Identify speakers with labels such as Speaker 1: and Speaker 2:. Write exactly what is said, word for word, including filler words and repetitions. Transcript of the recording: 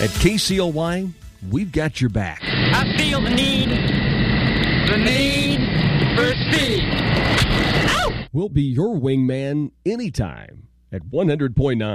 Speaker 1: At K C L Y, we've got your back.
Speaker 2: I feel the need, the need for speed. Ow!
Speaker 1: We'll be your wingman anytime at one hundred point nine.